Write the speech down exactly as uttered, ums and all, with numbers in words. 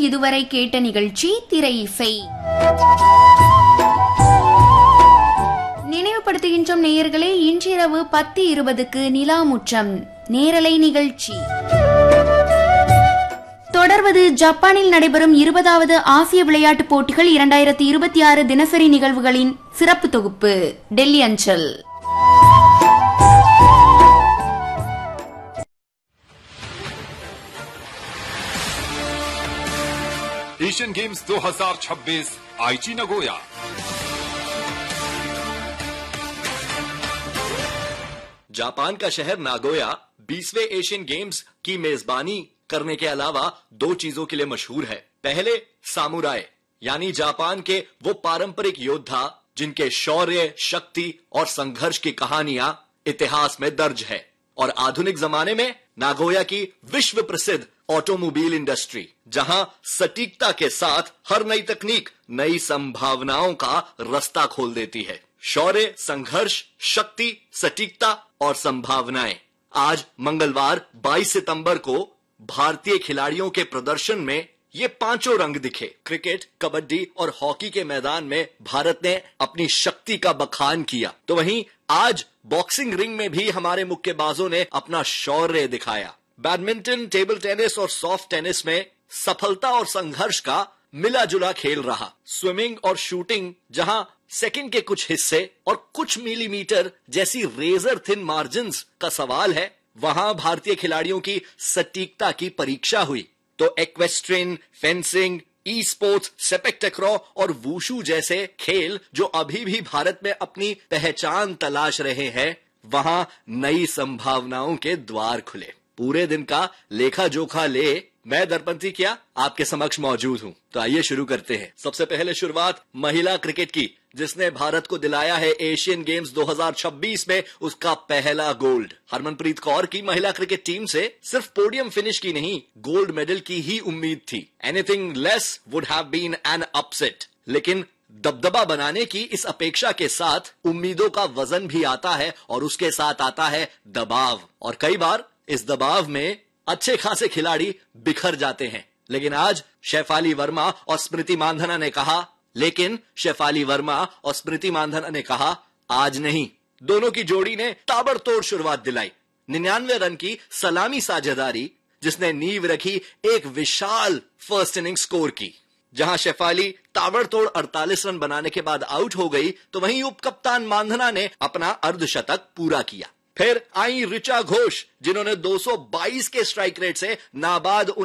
இதுவரை கேட்ட நிகழ்ச்சி திரை இசை. நினைவுபடுத்துகின்றோம் நேயர்களே, இன்றிரவு பத்து இருபதுக்கு நிலாமுற்றம் நேரலை நிகழ்ச்சி. தொடர்வது ஜப்பானில் நடைபெறும் இருபதாவது ஆசிய விளையாட்டுப் போட்டிகள் இரண்டாயிரத்தி இருபத்தி ஆறு தினசரி நிகழ்வுகளின் சிறப்பு தொகுப்பு டெல்லி அஞ்சல். एशियन गेम्स दो हज़ार छब्बीस आईची नगोया। जापान का शहर नागोया बीसवें एशियन गेम्स की मेजबानी करने के अलावा दो चीजों के लिए मशहूर है। पहले सामुराई यानी जापान के वो पारंपरिक योद्धा जिनके शौर्य, शक्ति और संघर्ष की कहानियां इतिहास में दर्ज है। और आधुनिक जमाने में नागोया की विश्व प्रसिद्ध ऑटोमोबाइल इंडस्ट्री, जहां सटीकता के साथ हर नई तकनीक नई संभावनाओं का रास्ता खोल देती है। शौर्य, संघर्ष, शक्ति, सटीकता और संभावनाएं। आज मंगलवार बाईस सितंबर को भारतीय खिलाड़ियों के प्रदर्शन में ये पांचों रंग दिखे। क्रिकेट, कबड्डी और हॉकी के मैदान में भारत ने अपनी शक्ति का बखान किया, तो वहीं आज बॉक्सिंग रिंग में भी हमारे मुक्केबाजों ने अपना शौर्य दिखाया। बैडमिंटन, टेबल टेनिस और सॉफ्ट टेनिस में सफलता और संघर्ष का मिला जुला खेल रहा। स्विमिंग और शूटिंग जहां सेकंड के कुछ हिस्से और कुछ मिलीमीटर जैसी रेजर थिन मार्जिन्स का सवाल है, वहां भारतीय खिलाड़ियों की सटीकता की परीक्षा हुई। तो एक्वेस्ट्रियन, फेंसिंग, ई स्पोर्ट्स, सेपेक टकराव और वुशु जैसे खेल जो अभी भी भारत में अपनी पहचान तलाश रहे हैं, वहां नई संभावनाओं के द्वार खुले। पूरे दिन का लेखा जोखा ले मैं दर्पंती क्या आपके समक्ष मौजूद हूं। तो आइए शुरू करते हैं। सबसे पहले शुरुआत महिला क्रिकेट की, जिसने भारत को दिलाया है एशियन गेम्स दो हज़ार छब्बीस में उसका पहला गोल्ड। हरमनप्रीत कौर की महिला क्रिकेट टीम से सिर्फ पोडियम फिनिश की नहीं, गोल्ड मेडल की ही उम्मीद थी। Anything less would have been an upset. लेकिन दबदबा बनाने की इस अपेक्षा के साथ उम्मीदों का वजन भी आता है और उसके साथ आता है दबाव, और कई बार इस दबाव में अच्छे खासे खिलाड़ी बिखर जाते हैं। लेकिन आज शेफाली वर्मा और स्मृति मानधना ने कहा लेकिन शेफाली वर्मा और स्मृति मानधना ने कहा आज नहीं। दोनों की जोड़ी ने ताबड़तोड़ शुरुआत दिलाई। निन्यानवे रन की सलामी साझेदारी, जिसने नींव रखी एक विशाल फर्स्ट इनिंग स्कोर की। जहां शेफाली ताबड़तोड़ अड़तालीस रन बनाने के बाद आउट हो गई, तो वहीं उप कप्तान मानधना ने अपना अर्धशतक पूरा किया। फिर आई ऋचा घोष, जिन्होंने दो सौ बाईस के स्ट्राइक रेट से नाबाद